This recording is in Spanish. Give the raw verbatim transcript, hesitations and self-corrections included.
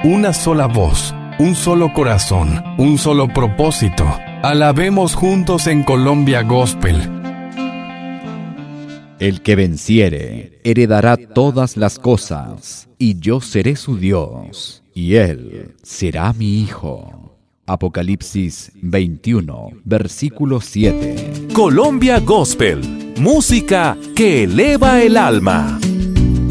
una sola voz, un solo corazón, un solo propósito. Alabemos juntos en Colombia Gospel. El que venciere heredará todas las cosas, y yo seré su Dios, y él será mi hijo. Apocalipsis veintiuno, versículo siete. Colombia Gospel, música que eleva el alma.